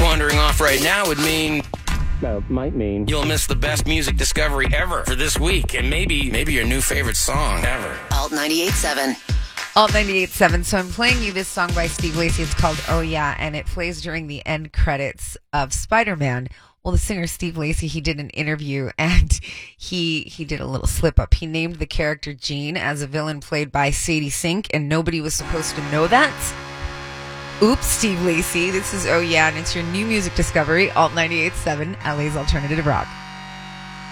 wandering off right now would mean... might mean you'll miss the best music discovery ever for this week, and maybe your new favorite song ever. Alt 98.7. Alt 98.7. So I'm playing you this song by Steve Lacy. It's called Oh Yeah, and it plays during the end credits of Spider-Man. Well, the singer Steve Lacy, he did an interview, and he did a little slip up. He named the character Jean as a villain played by Sadie Sink, and nobody was supposed to know that. Oops, Steve Lacy. This is Oh Yeah, and it's your new music discovery, Alt 98.7, LA's Alternative Rock.